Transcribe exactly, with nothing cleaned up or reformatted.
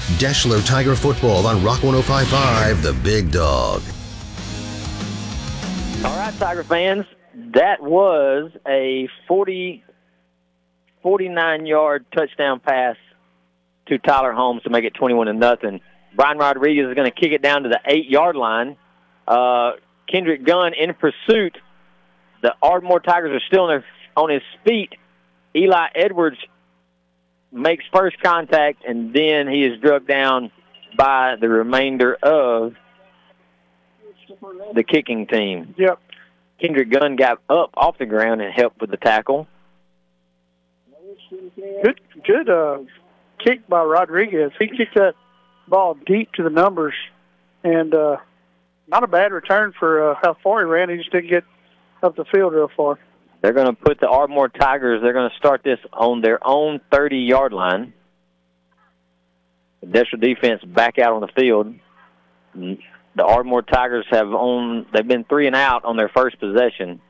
Deshler Tiger football on Rock one oh five point five, The Big Dog. All right, Tiger fans, that was a forty, forty-nine-yard touchdown pass to Tyler Holmes to make it twenty-one to nothing. Brian Rodriguez is going to kick it down to the eight-yard line. Uh, Kendrick Gunn in pursuit. The Ardmore Tigers are still on, their, on his feet. Eli Edwards makes first contact, and then he is drugged down by the remainder of the kicking team. Yep. Kendrick Gunn got up off the ground and helped with the tackle. Good, good uh, kick by Rodriguez. He kicked that ball deep to the numbers, and uh, not a bad return for uh, how far he ran. He just didn't get up the field real far. They're going to put the Ardmore Tigers, they're going to start this on their own thirty-yard line. The Deshler defense back out on the field. The Ardmore Tigers have on, they've been three and out on their first possession.